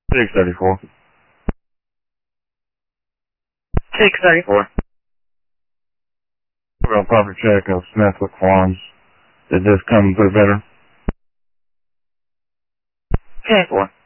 634. 634. Real proper check of Smithwick Farms. Did this come through better? 10-4.